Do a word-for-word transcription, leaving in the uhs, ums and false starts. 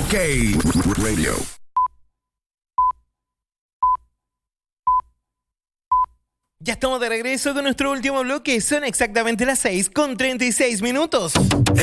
OK Radio. Ya estamos de regreso con nuestro último bloque. Son exactamente las seis con treinta y seis minutos.